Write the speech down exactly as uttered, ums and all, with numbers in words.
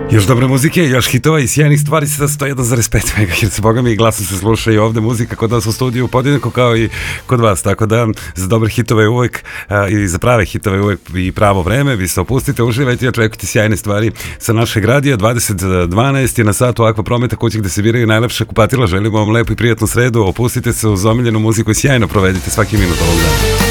Još dobre muzike, još hitova i sjajnih stvari sa sto jedan zarez pet megaherca. Boga mi, glasno se sluša i ovde muzika kod nas u studiju podjednako kao i kod vas, tako da za dobre hitove uvek a, i za prave hitove uvek i pravo vreme. Vi se opustite, uživajte i očekujte sjajne stvari sa našeg radija. dvadeset dvanaest je na satu Akva Prometa, kući gde se biraju najlepše kupatila. Želimo vam lepu i prijatnu sredu, opustite se uz omiljenu muziku i sjajno provedite svaki minut ovog dana.